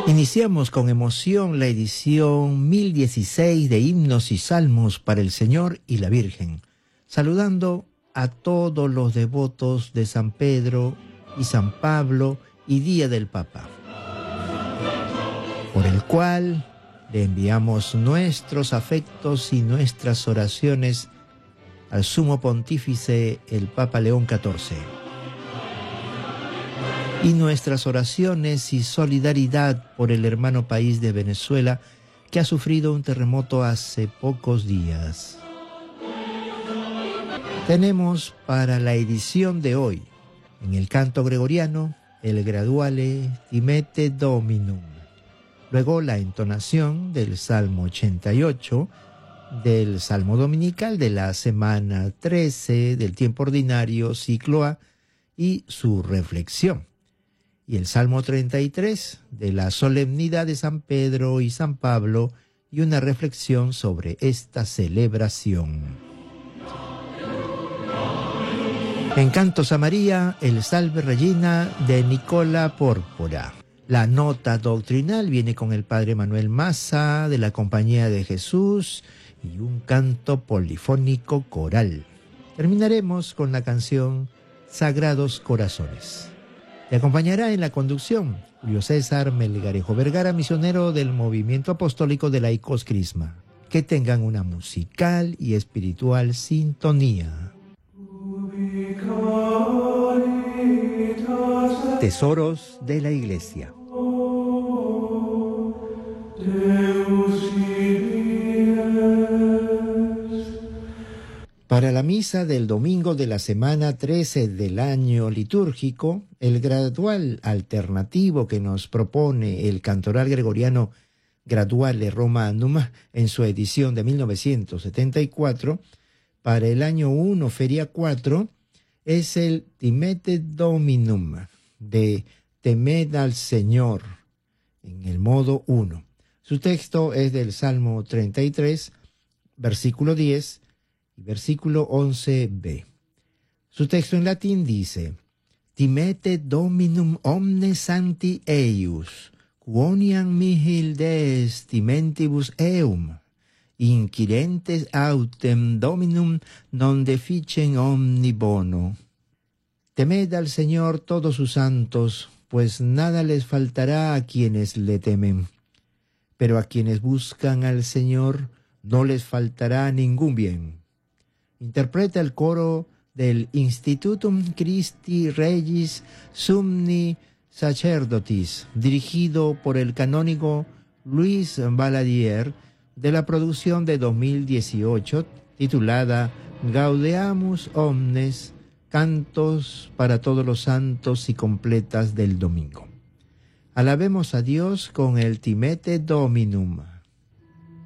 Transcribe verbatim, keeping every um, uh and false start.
Iniciamos con emoción la edición mil dieciséis de Himnos y Salmos para el Señor y la Virgen, saludando a todos los devotos de San Pedro y San Pablo y Día del Papa, por el cual le enviamos nuestros afectos y nuestras oraciones al Sumo Pontífice, el Papa León catorce. Y nuestras oraciones y solidaridad por el hermano país de Venezuela, que ha sufrido un terremoto hace pocos días. Tenemos para la edición de hoy, en el canto gregoriano, el Graduale Timete Dominum. Luego la entonación del Salmo ochenta y ocho, del Salmo Dominical de la semana trece del tiempo ordinario, ciclo A, y su reflexión. Y el Salmo treinta y tres de la solemnidad de San Pedro y San Pablo, y una reflexión sobre esta celebración. En Cantos a María, el Salve Regina de Nicola Pórpora. La nota doctrinal viene con el Padre Manuel Maza de la Compañía de Jesús y un canto polifónico coral. Terminaremos con la canción Sagrados Corazones. Te acompañará en la conducción Julio César Melgarejo Vergara, misionero del Movimiento Apostólico de Laicos Crisma. Que tengan una musical y espiritual sintonía. Tesoros de la Iglesia. Para la misa del domingo de la semana trece del año litúrgico, el gradual alternativo que nos propone el cantoral gregoriano Graduale Romanum en su edición de mil novecientos setenta y cuatro, para el año uno, feria cuatro, es el Timete Dominum, de Temed al Señor, en el modo uno. Su texto es del Salmo treinta y tres, versículo diez, y versículo once b. Su texto en latín dice: Timete Dominum omne sancti eius, quoniam nihil des timentibus eum, inquirentes autem Dominum non deficen omni bono. Temed al Señor todos sus santos, pues nada les faltará a quienes le temen. Pero a quienes buscan al Señor no les faltará ningún bien. Interpreta el coro del Institutum Christi Regis Sumni Sacerdotis, dirigido por el canónigo Luis Valadier, de la producción de dos mil dieciocho, titulada Gaudeamus Omnes, cantos para todos los santos y completas del domingo. Alabemos a Dios con el Timete Dominum.